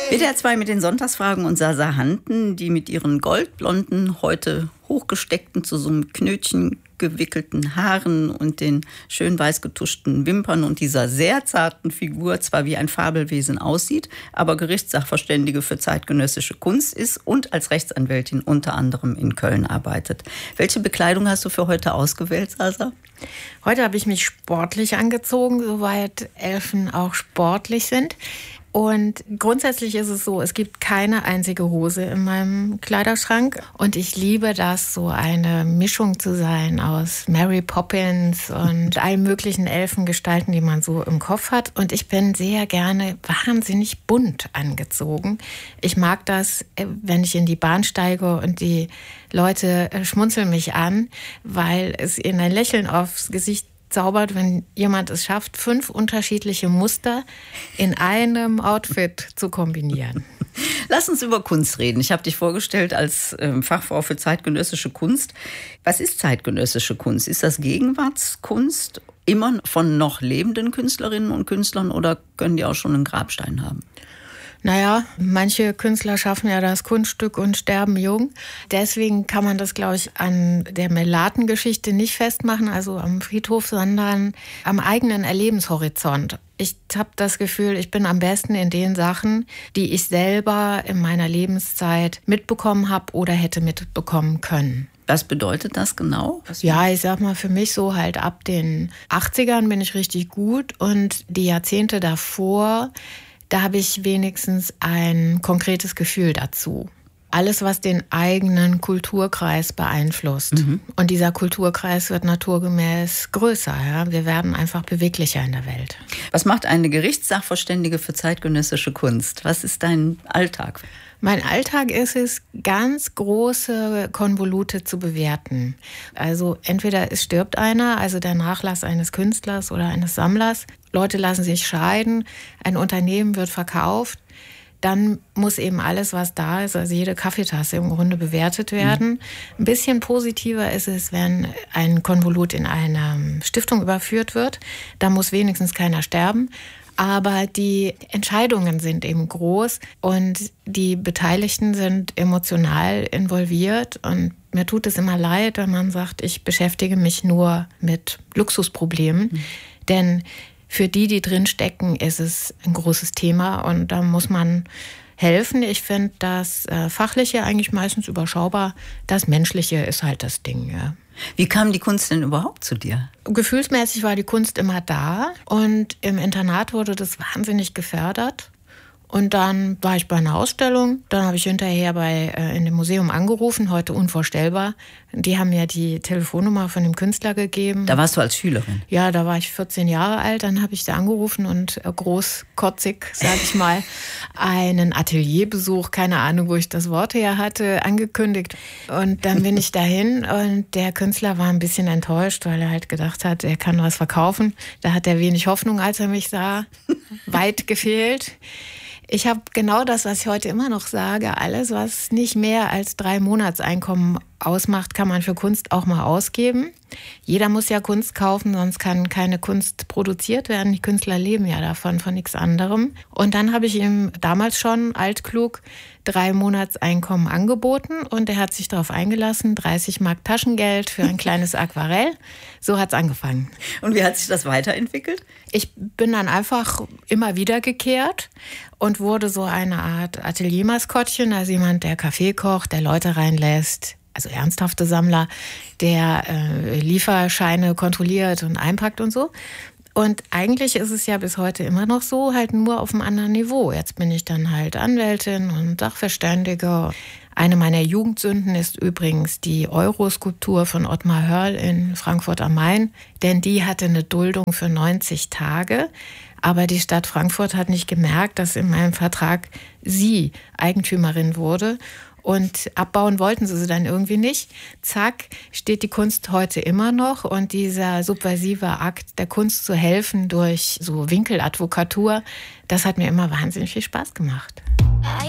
WDR 2 mit den Sonntagsfragen und Sasa Hanten, die mit ihren goldblonden, heute hochgesteckten, zu so einem Knötchen gewickelten Haaren und den schön weiß getuschten Wimpern und dieser sehr zarten Figur zwar wie ein Fabelwesen aussieht, aber Gerichtssachverständige für zeitgenössische Kunst ist und als Rechtsanwältin unter anderem in Köln arbeitet. Welche Bekleidung hast du für heute ausgewählt, Sasa? Heute habe ich mich sportlich angezogen, soweit Elfen auch sportlich sind. Und grundsätzlich ist es so, es gibt keine einzige Hose in meinem Kleiderschrank. Und ich liebe das, so eine Mischung zu sein aus Mary Poppins und allen möglichen Elfengestalten, die man so im Kopf hat. Und ich bin sehr gerne wahnsinnig bunt angezogen. Ich mag das, wenn ich in die Bahn steige und die Leute schmunzeln mich an, weil es ihnen ein Lächeln aufs Gesicht zaubert, wenn jemand es schafft, 5 unterschiedliche Muster in einem Outfit zu kombinieren. Lass uns über Kunst reden. Ich habe dich vorgestellt als Fachfrau für zeitgenössische Kunst. Was ist zeitgenössische Kunst? Ist das Gegenwartskunst immer von noch lebenden Künstlerinnen und Künstlern oder können die auch schon einen Grabstein haben? Naja, manche Künstler schaffen ja das Kunststück und sterben jung. Deswegen kann man das, glaube ich, an der Melaten-Geschichte nicht festmachen, also am Friedhof, sondern am eigenen Erlebenshorizont. Ich habe das Gefühl, ich bin am besten in den Sachen, die ich selber in meiner Lebenszeit mitbekommen habe oder hätte mitbekommen können. Was bedeutet das genau? Ja, ich sag mal, für mich so halt ab den 80ern bin ich richtig gut und die Jahrzehnte davor, da habe ich wenigstens ein konkretes Gefühl dazu. Alles, was den eigenen Kulturkreis beeinflusst. Und dieser Kulturkreis wird naturgemäß größer. Ja? Wir werden einfach beweglicher in der Welt. Was macht eine Gerichtssachverständige für zeitgenössische Kunst? Was ist dein Alltag? Mein Alltag ist es, ganz große Konvolute zu bewerten. Also entweder es stirbt einer, also der Nachlass eines Künstlers oder eines Sammlers. Leute lassen sich scheiden, ein Unternehmen wird verkauft. Dann muss eben alles, was da ist, also jede Kaffeetasse im Grunde bewertet werden. Ein bisschen positiver ist es, wenn ein Konvolut in eine Stiftung überführt wird. Da muss wenigstens keiner sterben. Aber die Entscheidungen sind eben groß und die Beteiligten sind emotional involviert. Und mir tut es immer leid, wenn man sagt, ich beschäftige mich nur mit Luxusproblemen. Denn für die drinstecken, ist es ein großes Thema und da muss man helfen. Ich finde das Fachliche eigentlich meistens überschaubar. Das Menschliche ist halt das Ding, ja. Wie kam die Kunst denn überhaupt zu dir? Gefühlsmäßig war die Kunst immer da und im Internat wurde das wahnsinnig gefördert. Und dann war ich bei einer Ausstellung, dann habe ich hinterher in dem Museum angerufen, heute unvorstellbar. Die haben mir die Telefonnummer von dem Künstler gegeben. Da warst du als Schülerin? Ja, da war ich 14 Jahre alt, dann habe ich da angerufen und großkotzig, sage ich mal, einen Atelierbesuch, keine Ahnung, wo ich das Wort her hatte, angekündigt. Und dann bin ich dahin und der Künstler war ein bisschen enttäuscht, weil er halt gedacht hat, er kann was verkaufen. Da hat er wenig Hoffnung, als er mich sah, weit gefehlt. Ich habe genau das, was ich heute immer noch sage. Alles, was nicht mehr als 3 Monatseinkommen ausmacht, kann man für Kunst auch mal ausgeben. Jeder muss ja Kunst kaufen, sonst kann keine Kunst produziert werden. Die Künstler leben ja davon, von nichts anderem. Und dann habe ich ihm damals schon altklug 3 Monatseinkommen angeboten und er hat sich darauf eingelassen, 30 Mark Taschengeld für ein kleines Aquarell. So hat es angefangen. Und wie hat sich das weiterentwickelt? Ich bin dann einfach immer wiedergekehrt und wurde so eine Art Ateliermaskottchen, also jemand, der Kaffee kocht, der Leute reinlässt, also ernsthafte Sammler, der Lieferscheine kontrolliert und einpackt und so. Und eigentlich ist es ja bis heute immer noch so, halt nur auf einem anderen Niveau. Jetzt bin ich dann halt Anwältin und Sachverständige. Eine meiner Jugendsünden ist übrigens die Euro-Skulptur von Ottmar Hörl in Frankfurt am Main. Denn die hatte eine Duldung für 90 Tage. Aber die Stadt Frankfurt hat nicht gemerkt, dass in meinem Vertrag sie Eigentümerin wurde. Und abbauen wollten sie dann irgendwie nicht. Zack, steht die Kunst heute immer noch. Und dieser subversive Akt der Kunst zu helfen durch so Winkeladvokatur, das hat mir immer wahnsinnig viel Spaß gemacht.